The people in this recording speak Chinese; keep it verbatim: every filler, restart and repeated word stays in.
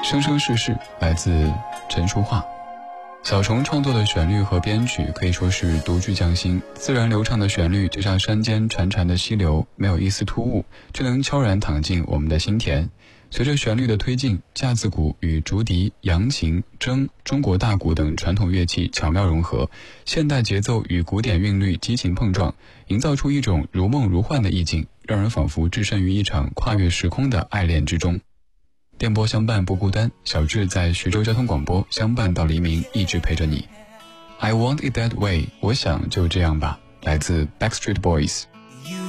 生生世世来自陈淑桦。小虫创作的旋律和编曲可以说是独具匠心，自然流畅的旋律就像山间潺潺的溪流，没有一丝突兀，就能悄然淌进我们的心田。随着旋律的推进，架子鼓与竹笛、扬琴、筝、中国大鼓等传统乐器巧妙融合，现代节奏与古典韵律激情碰撞，营造出一种如梦如幻的意境，让人仿佛置身于一场跨越时空的爱恋之中。电波相伴不孤单，小智在徐州交通广播相伴到黎明，一直陪着你。I want it that way， 我想就这样吧，来自 Backstreet Boys。